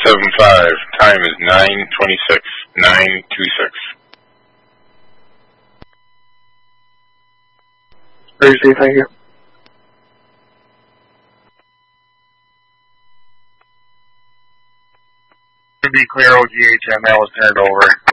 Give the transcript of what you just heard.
775. Time is 9:26. 9:26. Crazy, thank you. To be clear, OGHM, that was turned over.